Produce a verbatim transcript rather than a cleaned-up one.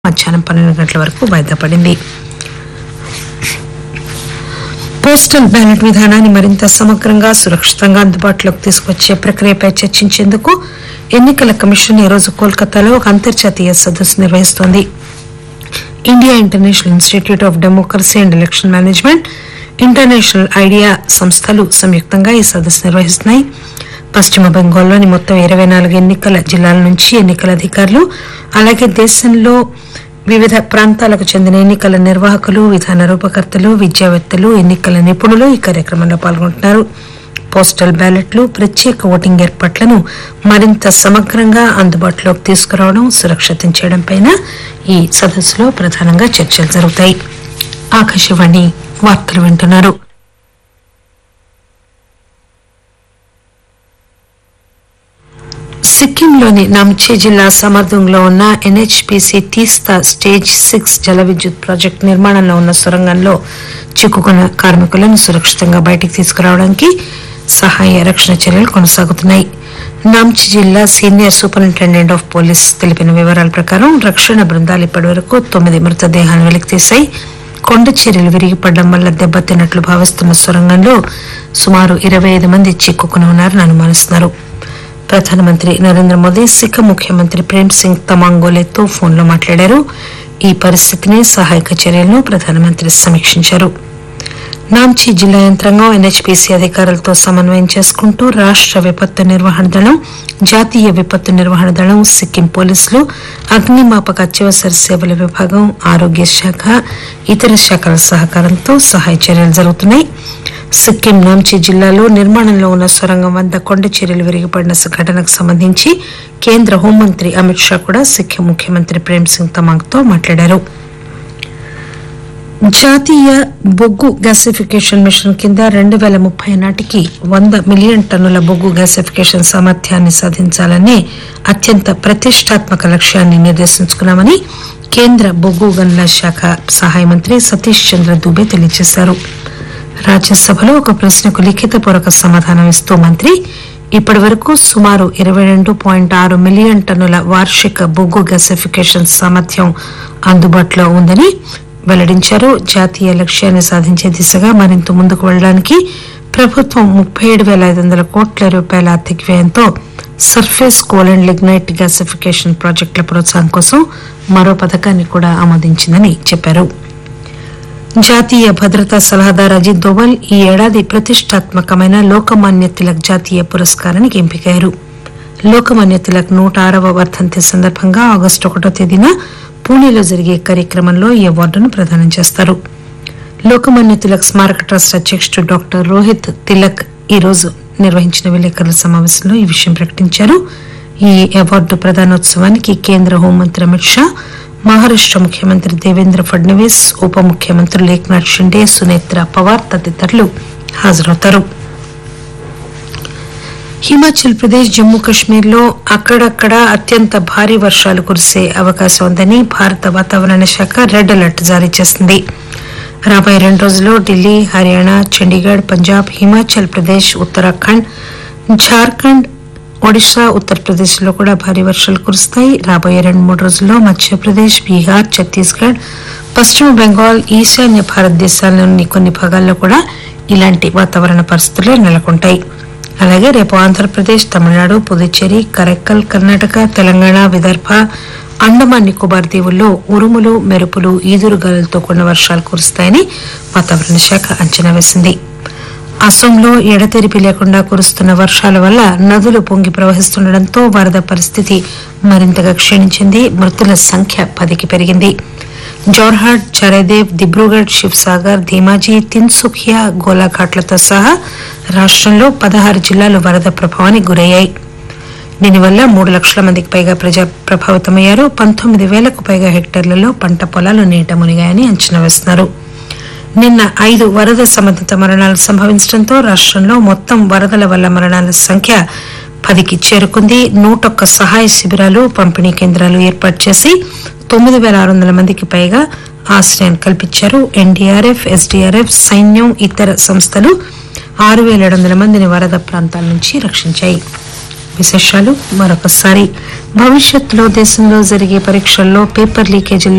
మధ్యాహ్నం పన్నెండు గంటల వరకు వాయిదా పడింది. పోస్టల్ బ్యాలెట్ విధానాన్ని మరింత సమగ్రంగా సురక్షితంగా అందుబాటులోకి తీసుకొచ్చే ప్రక్రియపై చర్చించేందుకు ఎన్నికల కమిషన్ ఈరోజు కోల్కతాలో ఒక అంతర్జాతీయ సదస్సు నిర్వహిస్తోంది. India international institute of democracy and election management, international idea సంస్థలు సంయుక్తంగా ఈ సదస్సు నిర్వహిస్తున్నాయి. పశ్చిమ బెంగాల్లోని మొత్తం ఇరవై నాలుగు ఎన్నికల జిల్లాల నుంచి ఎన్నికల అధికారులు, అలాగే దేశంలో వివిధ ప్రాంతాలకు చెందిన ఎన్నికల నిర్వాహకులు, విధాన రూపకర్తలు, విద్యావేత్తలు, ఎన్నికల నిపుణులు ఈ కార్యక్రమంలో పాల్గొంటున్నారు. పోస్టల్ బ్యాలెట్లు, ప్రత్యేక ఓటింగ్ ఏర్పాట్లను మరింత సమగ్రంగా అందుబాటులోకి తీసుకురావడం, సురక్షితం చేయడంపై ఈ సదస్సులో ప్రధానంగా చర్చలు జరుగుతాయి. ఆకాశవాణి వార్తలు వింటున్నారు. సిక్కింలోని నామ్చే జిల్లా సమర్దుంగ్లో ఉన్న ఎన్హెచ్పీసీ తీస్తా స్టేజ్ సిక్స్ జల విద్యుత్ ప్రాజెక్టు నిర్మాణంలో ఉన్న సొరంగంలో చిక్కుకున్న కార్మికులను సురక్షితంగా బయటికి తీసుకురావడానికి సహాయ రక్షణ చర్యలు కొనసాగుతున్నాయి. నామ్చి జిల్లా సీనియర్ సూపరింటెండెంట్ ఆఫ్ పోలీస్ తెలిపిన వివరాల ప్రకారం రక్షణ బృందాలు ఇప్పటి వరకు తొమ్మిది మృతదేహాలను వెలికితీశాయి. కొండ చర్యలు విరిగిపడడం వల్ల దెబ్బతిన్నట్లు భావిస్తున్న సొరంగంలో సుమారు ఇరవై ఐదు మంది చిక్కుకుని ఉన్నారని అనుమానిస్తున్నారు. ప్రధానమంత్రి నరేంద్ర మోదీ సిక్కిం ముఖ్యమంత్రి ప్రేమ్ సింగ్ తమాంగోలేతో ఫోన్లో మాట్లాడారు. ఈ పరిస్థితిని, సహాయక చర్యలను ప్రధానమంత్రి సమీక్షించారు. నామ్చి జిల్లా యంత్రాంగం ఎన్హెచ్పీసీ అధికారులతో సమన్వయం చేసుకుంటూ రాష్ట విపత్తు నిర్వహణ దళం, జాతీయ విపత్తు నిర్వహణ దళం, సిక్కిం పోలీసులు, అగ్నిమాపక అత్యవసర సేవల విభాగం, ఆరోగ్య శాఖ, ఇతర శాఖల సహకారంతో సహాయ చర్యలు జరుగుతున్నాయి. సిక్కిం నామ్చి జిల్లాలో నిర్మాణంలో ఉన్న సొరంగం వద్ద కొండ చర్యలు విరిగిపడిన ఘటనకు సంబంధించి కేంద్ర హోంమంత్రి అమిత్ షా కూడా సిక్కిం ముఖ్యమంత్రి ప్రేమ్ సింగ్ తమాంగ్తో మాట్లాడారు. జాతీయ బొగ్గు గ్యాసిఫికేషన్ మిషన్ కింద రెండు పేల ముప్పై నాటికి వంద మిలియన్ టన్నుల బొగ్గు గ్యాసిఫికేషన్ సామర్థ్యాన్ని సాధించాలనే అత్యంత ప్రతిష్టాత్మక లక్ష్యాన్ని నిర్దేశించుకున్నామని కేంద్ర బొగ్గు గనుల శాఖ సహాయ మంత్రి సతీష్ చంద్ర దూబే తెలియజేశారు. రాజ్యసభలో ఒక ప్రశ్నకు లిఖితపూర్వక సమాధానం ఇస్తూ మంత్రి ఇప్పటి వరకు సుమారు ఇరవై రెండు పాయింట్ ఆరు మిలియన్ టన్నుల వార్షిక బొగ్గు గ్యాసిఫికేషన్ సామర్థ్యం అందుబాటులో ఉందని వెల్లడించారు. జాతీయ లక్ష్యాన్ని సాధించే దిశగా మరింత ముందుకు వెళ్లడానికి ప్రభుత్వం ముప్పై ఏడు పేల ఐదు వందల కోట్ల రూపాయల ఆర్థిక వ్యయంతో surface coal and lignite gasification ప్రాజెక్టుల ప్రోత్సాహం కోసం మరో పథకాన్ని కూడా ఆమోదించిందని చెప్పారు. జాతీయ భద్రతా సలహాదారు అజిత్ దోవల్ ఈ ఏడాది ప్రతిష్టాత్మకమైన లోకమాన్య తిలక్ జాతీయ పురస్కారానికి ఎంపికయ్యారు. లోకమాన్య తిలక్ నూట ఆరవ వర్ధంతి సందర్భంగా ఆగస్టు ఒకటో తేదీన పూణేలో జరిగే కార్యక్రమంలో ఈ అవార్డును ప్రదానం చేస్తారు. లోకమాన్య తిలక్ స్మారక ట్రస్ట్ అధ్యక్షుడు డాక్టర్ రోహిత్ తిలక్ ఈ రోజు నిర్వహించిన విలేకరుల సమావేశంలో ఈ విషయం ప్రకటించారు. ఈ అవార్డు ప్రదానోత్సవానికి కేంద్ర హోంమంత్రి అమిత్ షా, మహారాష్ట ముఖ్యమంత్రి దేవేంద్ర ఫడ్నవీస్, ఉప ముఖ్యమంత్రులు ఏక్నాథ్ షిండే, సునేత్ర పవార్ తదితరులు హాజరవుతారు. హిమాచల్ ప్రదేశ్, జమ్మూ కశ్మీర్ లో అక్కడక్కడ అత్యంత భారీ వర్షాలు కురిసే అవకాశం ఉందని భారత వాతావరణ శాఖ రెడ్ అలర్ట్ జారీ చేసింది. రాబోయే రెండు రోజుల్లో ఢిల్లీ, హర్యానా, చండీగఢ్, పంజాబ్, హిమాచల్ ప్రదేశ్, ఉత్తరాఖండ్, జార్ఖండ్, ఒడిశా, ఉత్తరప్రదేశ్ లో కూడా భారీ వర్షాలు కురుస్తాయి. రాబోయే రెండు మూడు రోజుల్లో మధ్యప్రదేశ్, బీహార్, ఛత్తీస్గఢ్, పశ్చిమ బెంగాల్, ఈశాన్య భారతదేశాల్లోని కొన్ని భాగాల్లో కూడా ఇలాంటి వాతావరణ పరిస్థితులే నెలకొంటాయి. అలాగే రేపు ఆంధ్రప్రదేశ్, తమిళనాడు, పుదుచ్చేరి, కరైక్కల్, కర్ణాటక, తెలంగాణ, విదర్భ, అండమాన్ నికోబార్ దీవుల్లో ఉరుములు, మెరుపులు, ఈదురుగాలులతో కూడిన వర్షాలు కురుస్తాయని వాతావరణ శాఖ అంచనా వేసింది. అసోంలో ఎడతెరిపి లేకుండా కురుస్తున్న వర్షాల వల్ల నదులు పొంగి ప్రవహిస్తుండటంతో వరద పరిస్థితి మరింతగా క్షీణించింది. మృతుల సంఖ్య పదికి పెరిగింది. జోర్హాట్, చరైదేవ్, దిబ్రూగఢ్, శివ్సాగర్, ధీమాజీ, తిన్సుఖియా, గోలాఘాట్లతో సహా రాష్టంలో పదహారు జిల్లాలు వరద ప్రభావానికి గురయ్యాయి. దీనివల్ల మూడు లక్షల మందికి పైగా ప్రజా ప్రభావితమయ్యారు. పంతొమ్మిది వేలకు పైగా హెక్టార్లలో పంట పొలాలు నీట మునిగాయని అంచనా వేస్తున్నారు. నిన్న ఐదు వరద సంబంధిత మరణాలు సంభవించడంతో రాష్టంలో మొత్తం వరదల వల్ల మరణాల సంఖ్య పదికి చేరుకుంది. నూటొక్క సహాయ శిబిరాలు, పంపిణీ కేంద్రాలు ఏర్పాటు చేసి తొమ్మిది పేల ఆరు వందల మందికి పైగా ఆశ్రయం కల్పించారు. ఎన్డీఆర్ఎఫ్, ఎస్డీఆర్ఎఫ్, సైన్యం, ఇతర సంస్థలు ఆరు పేల ఏడు వందల మందిని వరద ప్రాంతాల నుంచి రక్షించాయి. విశేషాలు మరొకసారి. భవిష్యత్తులో దేశంలో జరిగే పరీక్షల్లో పేపర్ లీకేజీలు